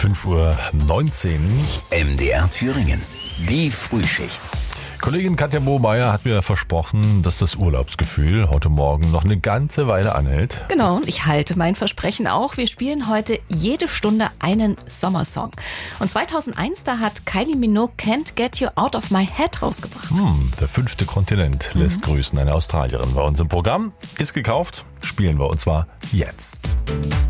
5:19 Uhr. MDR Thüringen. Die Frühschicht. Kollegin Katja Bohmeier hat mir versprochen, dass das Urlaubsgefühl heute Morgen noch eine ganze Weile anhält. Genau, und ich halte mein Versprechen auch. Wir spielen heute jede Stunde einen Sommersong. Und 2001, da hat Kylie Minogue Can't Get You Out of My Head rausgebracht. Der 5. Kontinent lässt grüßen. Eine Australierin bei uns im Programm. Ist gekauft, spielen wir und zwar jetzt.